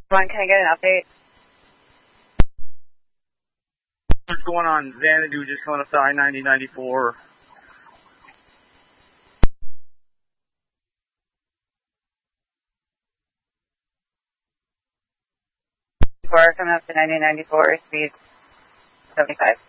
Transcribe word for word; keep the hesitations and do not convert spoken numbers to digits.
One, can I get an update? What's going on? Xanadu just coming up to I ninety ninety-four. Four coming up to ninety ninety-four, speed seventy-five.